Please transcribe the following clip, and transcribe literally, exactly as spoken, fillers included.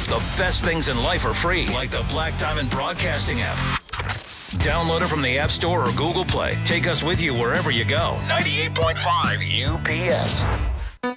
The best things in life are free, like the Black Diamond Broadcasting app. Download it from the App Store or Google Play. Take us with you wherever you go. ninety-eight point five U P S.